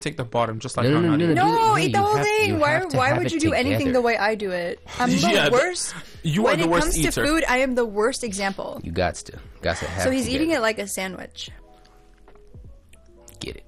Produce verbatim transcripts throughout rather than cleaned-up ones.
take the bottom, just like No, how no, no, Nadia no, did. No, you- eat the you whole have- thing. you Why? have to Why have would it you do anything together. the way I do it? I'm the Yeah, but worst. You when are the it worst comes eater. to food, I am the worst example. You got to, got to have. So he's it eating it together. like a sandwich. Get it.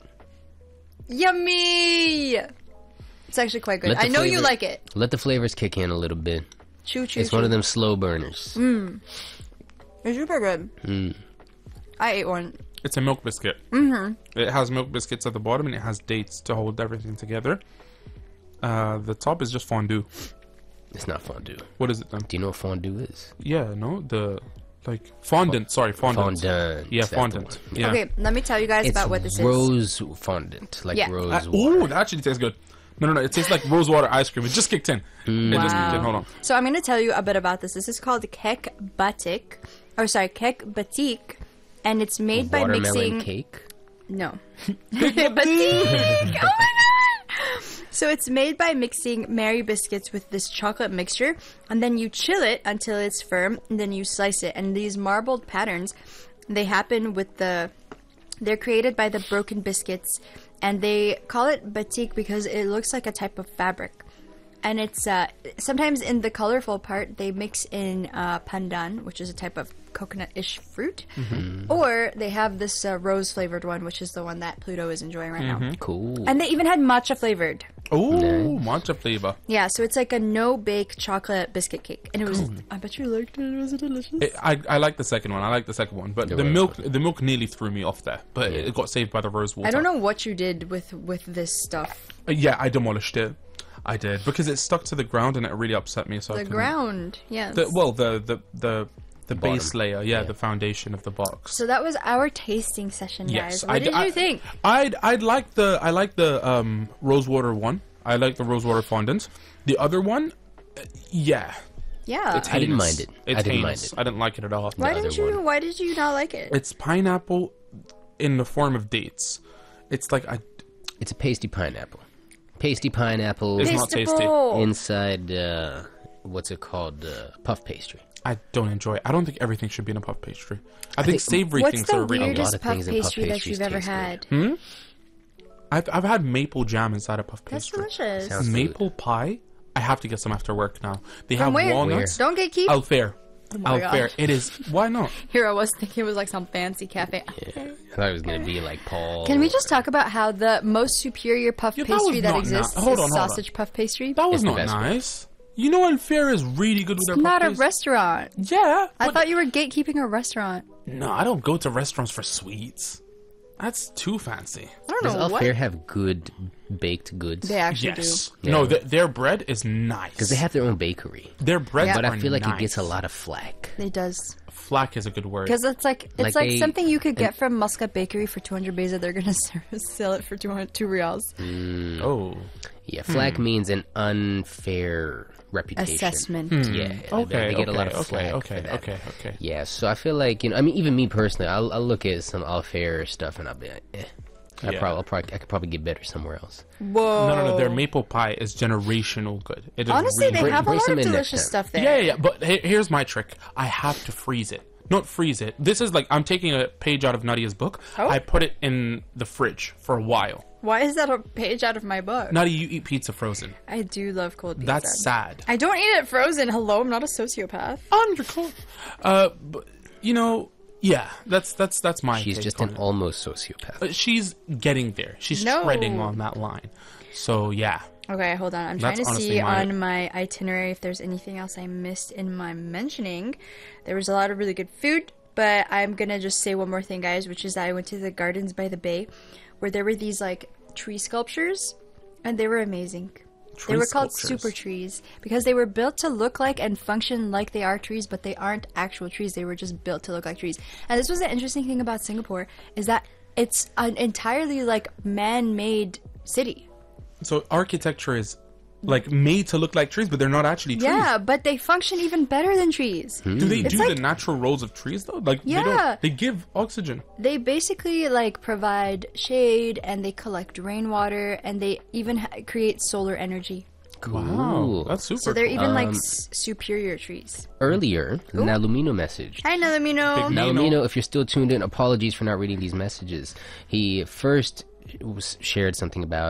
Yummy! It's actually quite good. Let the I know you flavor- like it. Let the flavors kick in a little bit. Choo choo. It's choo. one of them slow burners. Mm. It's super good. Mm. I ate one. It's a milk biscuit. Mm-hmm. It has milk biscuits at the bottom, and it has dates to hold everything together. Uh, the top is just fondue. It's not fondue. What is it then? Do you know what fondue is? Yeah, no, the like fondant. Sorry, fondant. Fondant. Yeah, That's the fondant. one. Yeah. Okay, let me tell you guys It's about what this is. rose fondant, like Yeah. rose. Uh, water. oh, that actually tastes good. No, no, no. It tastes like rose water ice cream. It just kicked in. Mm. It just Wow. kicked in. Hold on. So I'm going to tell you a bit about this. This is called Kek Batik, or sorry, Kek Batik, and it's made by Watermelon mixing. cake. No. Batik! Oh my god! So it's made by mixing Mary biscuits with this chocolate mixture, and then you chill it until it's firm, and then you slice it. And these marbled patterns, they happen with the. They're created by the broken biscuits, and they call it batik because it looks like a type of fabric. And it's uh, sometimes in the colorful part they mix in uh, pandan, which is a type of coconut-ish fruit, Mm-hmm. or they have this uh, rose-flavored one, which is the one that Pluto is enjoying right Mm-hmm. now. Cool. And they even had matcha flavored. Oh, Nice. matcha flavor. Yeah, so it's like a no-bake chocolate biscuit cake, and it was. I bet you liked it. Was it delicious? It, I I like the second one. I like the second one, but The the rose milk one. the milk nearly threw me off there. But Yeah. it got saved by the rose water. I don't know what you did with with this stuff. Uh, Yeah, I demolished it. I did because it stuck to the ground and it really upset me. So I The couldn't- ground, yes. The, well, the the the the Bottom. base layer, yeah, Yeah. the foundation of the box. So that was our tasting session, guys. Yes, What I- did I- you think? I'd I'd like the I like the um rose water one. I like the rose water fondant. The other one, uh, yeah, Yeah. it's I didn't heinous. mind it. It's I didn't mind heinous. it. I didn't like it at all. Why the didn't other you? one. Why did you not like it? It's pineapple in the form of dates. It's like I. It's a pasty pineapple. Pasty pineapple It's not tasty. Tastable. inside. Uh, what's it called? Uh, puff pastry. I don't enjoy it. I don't think everything should be in a puff pastry. I, think, think- savory What's things the are really lot weirdest of puff things in puff pastry that pastries you've ever taste had? Hmm? I've I've had maple jam inside a puff That's pastry. delicious. Sounds- Maple pie. I have to get some after work now. They From have where? walnuts. Don't get keep. Alfair. Oh my Alfair. gosh. It is. Why not? Here I was thinking it was like some fancy cafe. Yeah. I thought it was gonna be like Paul. Can we just talk about how the most superior puff Yeah, that was pastry that, not exists ni- hold is on, hold on. sausage puff pastry? That was It's the not best one. nice. You know, Alfair is really good with their Not puff a pastry. restaurant. Yeah. I but- thought you were gatekeeping a restaurant. No, I don't go to restaurants for sweets. That's too fancy. I don't Does know what. Alfair have good baked goods? They actually Yes. Yeah. No, th- their bread is nice. Because they have their own bakery. their bread, Yeah. But I are feel like nice. it gets a lot of flack. do. It does. Flack is a good word. Because it's like it's Like like, they- something you could get from Muscat Bakery for two hundred beza. They're gonna sell it for two hundred two reals. Oh. Yeah, flack means an unfair reputation. Assessment. Yeah, Okay. they get okay, a lot of okay, flack okay, for that. okay, okay. Yeah, so I feel like, you know, I mean, even me personally, I'll, I'll look at some Alfair stuff and I'll be like, eh. I Yeah. probably, I'll probably, I could probably get better somewhere else. Whoa. No, no, no. Their maple pie is generational good. It is Honestly, really they Bring- have a bring lot some of in next delicious time. stuff there. Yeah, yeah, yeah. But he- here's my trick. I have to freeze it. Not freeze it. This is like I'm taking a page out of Nadia's book. Oh. I put it in the fridge for a while. Why is that a page out of my book? Nadia, you eat pizza frozen. I do love cold pizza. That's sad. I don't eat it frozen. Hello, I'm not a sociopath. Under cold. Uh, but, you know, yeah. That's that's that's my. She's take just on an it. almost sociopath. Uh, She's getting there. She's No. treading on that line. So yeah. Okay, hold on. I'm That's trying to honestly see my- on my itinerary if there's anything else I missed in my mentioning. There was a lot of really good food, but I'm gonna just say one more thing, guys, which is that I went to the Gardens by the Bay, where there were these like tree sculptures, and they were amazing. Tree they were called sculptures. super trees because they were built to look like and function like they are trees, but they aren't actual trees. They were just built to look like trees. And this was the interesting thing about Singapore is that it's an entirely like man-made city. So architecture is like made to look like trees, but they're not actually trees. Yeah, but they function even better than trees. Do they It's do like- the natural roles of trees though? Like they Yeah. don't. They give oxygen. They basically like provide shade and they collect rainwater and they even ha- create solar energy. Cool. That's super. So they're cool. even like Um, s- superior trees. Earlier, Nalumino messaged. Hi, Nalamino. Big Now, Nino. Nino, if you're still tuned in, apologies for not reading these messages. He first was shared something about